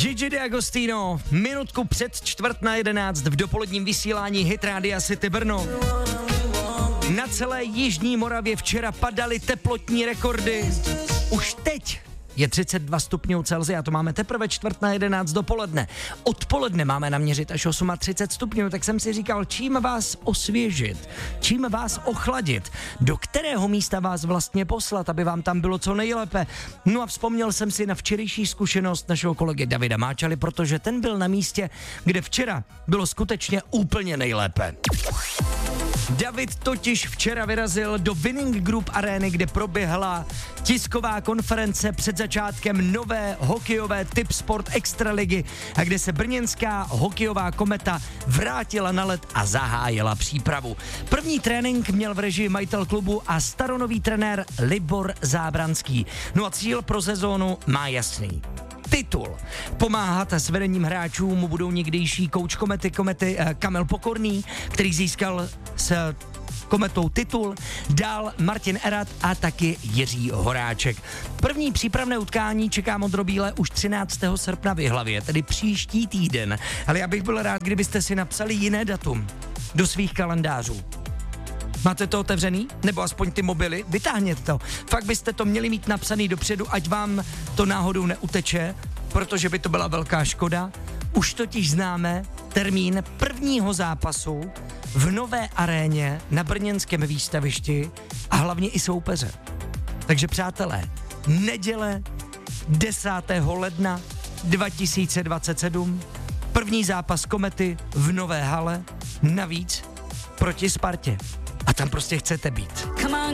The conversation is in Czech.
Gigi D'Agostino, minutku před 10:45 v dopoledním vysílání Hit Rádia City Brno. Na celé jižní Moravě včera padaly teplotní rekordy. Už teď je 32 stupňů Celsia, to máme teprve 10:45 dopoledne. Odpoledne máme naměřit až 38 stupňů, tak jsem si říkal, čím vás osvěžit, čím vás ochladit, do kterého místa vás vlastně poslat, aby vám tam bylo co nejlépe. No a vzpomněl jsem si na včerejší zkušenost našeho kolegy Davida Máčaly, protože ten byl na místě, kde včera bylo skutečně úplně nejlépe. David totiž včera vyrazil do Winning Group arény, kde proběhla tisková konference před začátkem nové hokejové Tip Sport Extraligy a kde se brněnská hokejová Kometa vrátila na led a zahájila přípravu. První trénink měl v režii majitel klubu a staronový trenér Libor Zábranský. No a cíl pro sezónu má jasný. Titul. Pomáhat s vedením hráčů mu budou někdejší kouč Komety Kamil Pokorný, který získal s Kometou titul, dál Martin Erat a taky Jiří Horáček. První přípravné utkání čeká modrobíle už 13. srpna v Jihlavě, tedy příští týden. Ale já bych byl rád, kdybyste si napsali jiné datum do svých kalendářů. Máte to otevřený? Nebo aspoň ty mobily? Vytáhněte to. Fakt byste to měli mít napsaný dopředu, ať vám to náhodou neuteče, protože by to byla velká škoda. Už totiž známe termín prvního zápasu v nové aréně na brněnském výstavišti a hlavně i soupeře. Takže přátelé, neděle 10. ledna 2027, první zápas Komety v nové hale, navíc proti Spartě. A tam prostě chcete být.